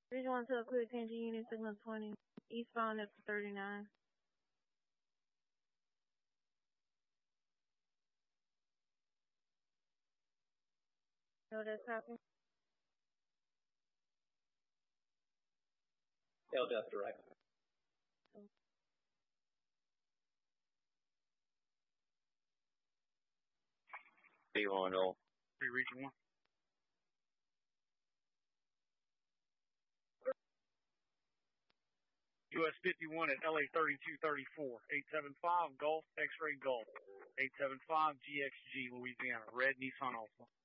Region 1 to a clear attention unit, signal 20. Eastbound up to 39. No, that's happening. LDF direct. B1 all. Region 1. US 51 at LA 3234, 875 Gulf, X-ray Gulf, 875 GXG, Louisiana, red Nissan Alpha.